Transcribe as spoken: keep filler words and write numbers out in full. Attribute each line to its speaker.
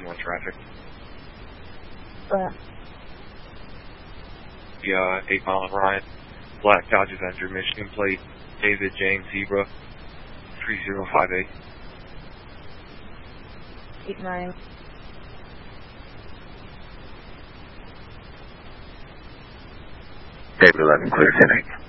Speaker 1: one traffic.
Speaker 2: What?
Speaker 1: The uh, eight mile and Ryan, black Dodge Avenger, Michigan plate, David James Zebra, three zero five eight.
Speaker 2: Eight nine.
Speaker 3: David eleven, clear ten eight.